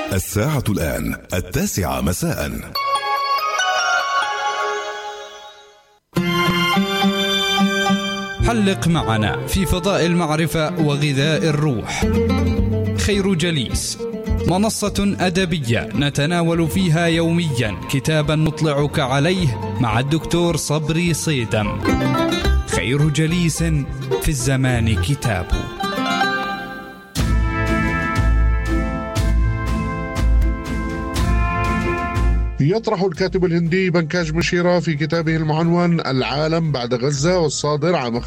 الساعة الآن 9 مساء. حلق معنا في فضاء المعرفة وغذاء الروح. خير جليس، منصة أدبية نتناول فيها يوميا كتابا نطلعك عليه مع الدكتور صبري صيدم. خير جليس في الزمان كتابه. يطرح الكاتب الهندي بنكاج مشيرة في كتابه المعنون العالم بعد غزة والصادر عام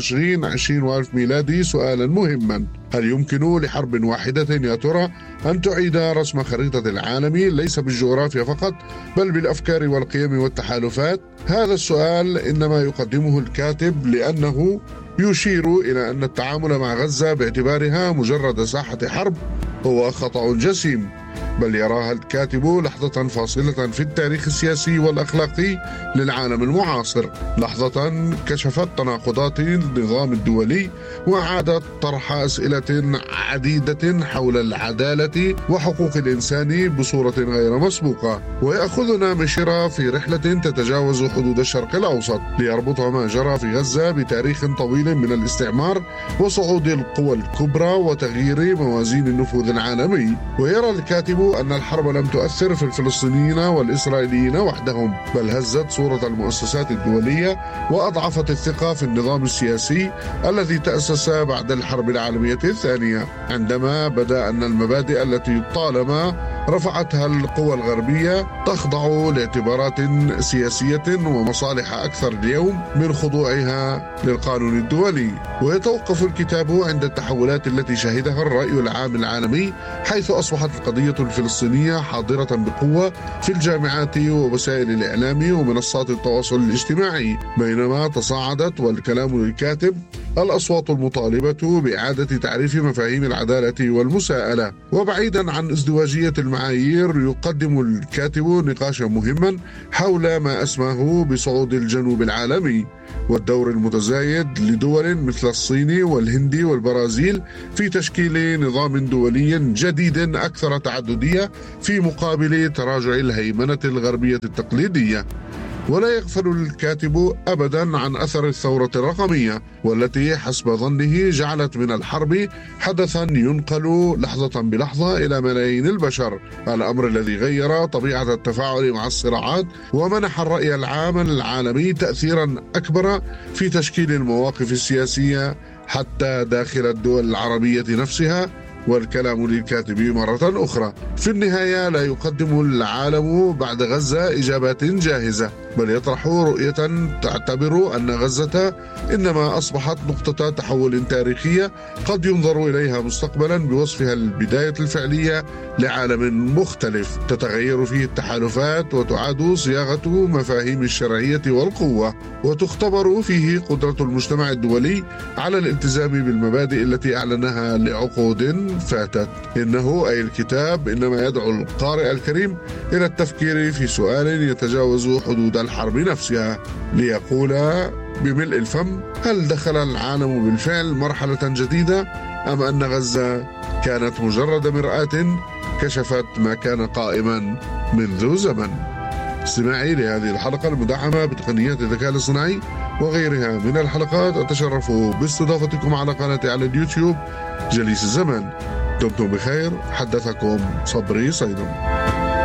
25/20 ميلادي سؤالا مهما: هل يمكن لحرب واحدة يا ترى أن تعيد رسم خريطة العالم ليس بالجغرافيا فقط بل بالأفكار والقيم والتحالفات؟ هذا السؤال إنما يقدمه الكاتب لأنه يشير إلى أن التعامل مع غزة باعتبارها مجرد ساحة حرب هو خطأ جسيم، بل يراها الكاتب لحظة فاصلة في التاريخ السياسي والأخلاقي للعالم المعاصر، لحظة كشفت تناقضات النظام الدولي وأعادت طرح أسئلة عديدة حول العدالة وحقوق الإنسان بصورة غير مسبوقة. ويأخذنا مشيرة في رحلة تتجاوز حدود الشرق الأوسط ليربط ما جرى في غزة بتاريخ طويل من الاستعمار وصعود القوى الكبرى وتغيير موازين النفوذ العالمي. ويرى الكاتب أن الحرب لم تؤثر في الفلسطينيين والإسرائيليين وحدهم، بل هزت صورة المؤسسات الدولية وأضعفت الثقة في النظام السياسي الذي تأسس بعد الحرب العالمية الثانية، عندما بدا أن المبادئ التي طالما رفعتها القوى الغربية تخضع لاعتبارات سياسية ومصالح أكثر اليوم من خضوعها للقانون الدولي. ويتوقف الكتاب عند التحولات التي شهدها الرأي العام العالمي، حيث أصبحت القضية الفلسطينية حاضرة بقوة في الجامعات ووسائل الإعلام ومنصات التواصل الاجتماعي، بينما تصاعدت، والكلام للكاتب، الأصوات المطالبة بإعادة تعريف مفاهيم العدالة والمساءلة. وبعيدا عن ازدواجية المعايير، يقدم الكاتب نقاشا مهما حول ما أسماه بصعود الجنوب العالمي والدور المتزايد لدول مثل الصين والهند والبرازيل في تشكيل نظام دولي جديد أكثر تعددية في مقابل تراجع الهيمنة الغربية التقليدية. ولا يغفل الكاتب أبدا عن أثر الثورة الرقمية، والتي حسب ظنه جعلت من الحرب حدثا ينقل لحظة بلحظة إلى ملايين البشر، الأمر الذي غير طبيعة التفاعل مع الصراعات ومنح الرأي العام العالمي تأثيرا أكبر في تشكيل المواقف السياسية حتى داخل الدول العربية نفسها. والكلام للكاتب مرة أخرى: في النهاية لا يقدم العالم بعد غزة إجابات جاهزة، بل يطرح رؤية تعتبر أن غزة إنما أصبحت نقطة تحول تاريخية قد ينظر إليها مستقبلا بوصفها البداية الفعلية لعالم مختلف تتغير فيه التحالفات وتعاد صياغة مفاهيم الشرعية والقوة، وتختبر فيه قدرة المجتمع الدولي على الالتزام بالمبادئ التي أعلنها لعقود فاتت. إنه أي الكتاب إنما يدعو القارئ الكريم إلى التفكير في سؤال يتجاوز حدود الحرب نفسها، ليقول بملء الفم: هل دخل العالم بالفعل مرحلة جديدة، أم أن غزة كانت مجرد مرآة كشفت ما كان قائما منذ زمن؟ استماعي لهذه الحلقة المدعمة بتقنيات الذكاء الاصطناعي وغيرها من الحلقات. أتشرف باستضافتكم على قناتي على اليوتيوب جليس الزمان. دمتم بخير. حدثكم صبري صيدم.